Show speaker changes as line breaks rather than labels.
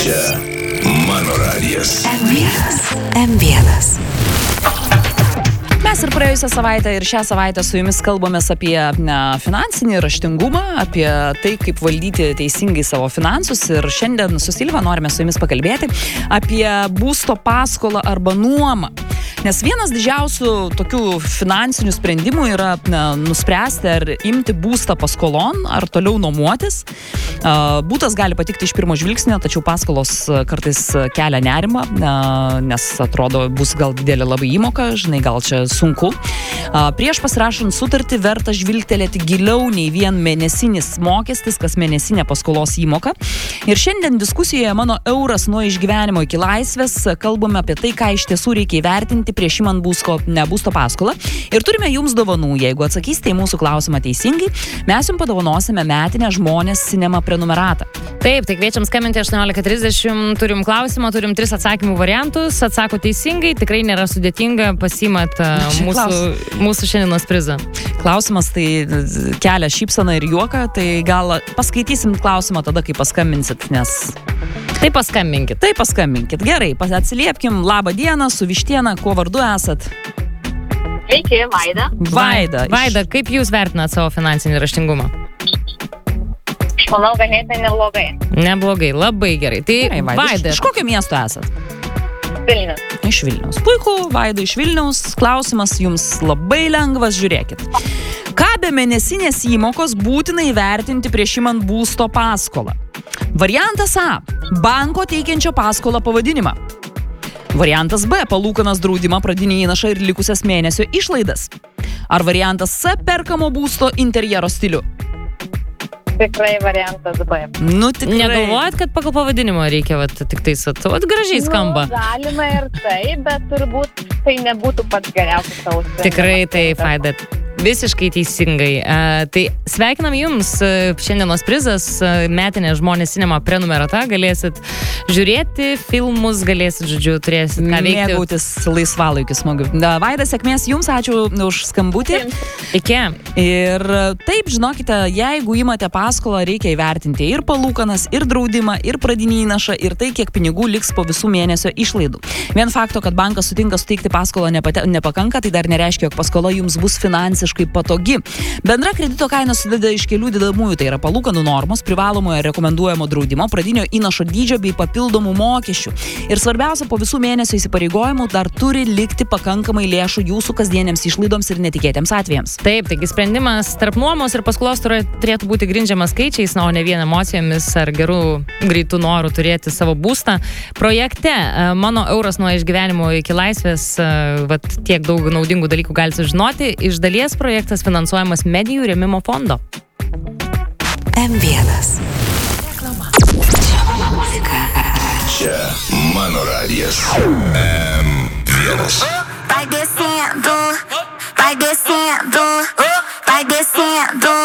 Čia mano radijas.
M1.
Mes ir praėjusią savaitę ir šią savaitę su jumis kalbamės apie finansinį raštingumą, apie tai, kaip valdyti teisingai savo finansus. Ir šiandien su Silva norime su jumis pakalbėti apie būsto paskolą arba nuomą. Nes vienas didžiausių tokių finansinių sprendimų yra nuspręsti, ar imti būstą paskolon, ar toliau nuomotis. Būtas gali patikti iš pirmo žvilgsnio, tačiau paskolos kartais kelia nerimą, nes atrodo bus gal didelė labai įmoka, žinai, gal čia sunku. Prieš pasirašant sutartį verta žvilgtelėti giliau nei vien mėnesinis mokestis, kas mėnesinė paskolos įmoka. Ir šiandien diskusijoje mano euras nuo išgyvenimo iki laisvės kalbame apie tai, ką iš tiesų reikia įvertinti prieš imant būsto paskolą. Ir turime jums dovanų. Jeigu atsakysite į mūsų klausimą teisingai, mes jums padovanosime metinę Žmonės Cinema prenumeratą.
Taip, tai kviečiam skambinti 18:30, turim klausimą, turim 3 atsakymų variantus, atsako teisingai, tikrai nėra sudėtinga, pasiimat mūsų šiandienos prizą.
Klausimas tai kelia šypsaną ir juoką, tai gal paskaitysim klausimą tada, kai paskambinsit, nes...
Tai paskambinkit. Gerai,
atsiliepkim. Labą dieną, su Vištiena, kuo vardu esat?
Sveiki, Vaida.
Vaida, kaip jūs vertinat savo finansinį raštingumą?
Aš manau, ganėtinai neblogai.
Neblogai, labai gerai. Tai
gerai, Vaida. Iš kokio miesto esat?
Vilnius.
Iš Vilniaus. Puiku, Vaida iš Vilniaus. Klausimas jums labai lengvas, žiūrėkit. Ką be mėnesinės įmokos būtina įvertinti prieš imant būsto paskolą? Variantas A. Banko teikiančio paskolą pavadinimą. Variantas B. Palūkanas, draudimą, pradinį įnašą ir likusias mėnesio išlaidas. Ar variantas C. Perkamo būsto interjero stilių?
Tikrai variantas B.
Tikrai.
Negalvojat, kad pagal pavadinimą reikia tik tais gražiai skamba?
Galima ir tai, bet turbūt tai nebūtų pats geriausias savo sprendimas.
Tikrai taip, Vaida. Visiškai teisingai. Tai sveikinam jums šiandienos prizas, metinė Žmonės Cinema prenumerata. Galėsit žiūrėti filmus, galėsit, turėsit ką veikti.
Mėgautis laisvalaikiu smagu. Vaida, sėkmės jums, ačiū už skambutį.
Iki.
Ir taip, žinokite, jeigu imate paskolą, reikia įvertinti ir palūkanas, ir draudimą, ir pradinį įnašą, ir tai, kiek pinigų liks po visų mėnesio išlaidų. Vien fakto, kad bankas sutinka suteikti paskolą nepakanka, tai dar nereiškia, jog paskola jums bus finansiškai patogi. Bendra kredito kaina susideda iš kelių dedamųjų, tai yra palūkanų normos, privalomojo rekomenduojamo draudimo, pradinio įnašo dydžio bei papildomų mokesčių. Ir svarbiausia, po visų mėnesio įsipareigojimų dar turi likti pakankamai lėšų jūsų kasdienėms išlaidoms ir netikėtiems atvejams.
Taip, taigi sprendimas tarp nuomos ir paskolos turėtų būti grindžiamas skaičiais, o ne vien emocijomis ar gerų greitų norų turėti savo būstą. Projekte mano euras nuo išgyvenimo iki laisvės, tiek daug naudingų dalykų galite sužinoti. Iš dalies projektas finansuojamas Medijų rėmimo fondo.
M1.
Čia mano radijas.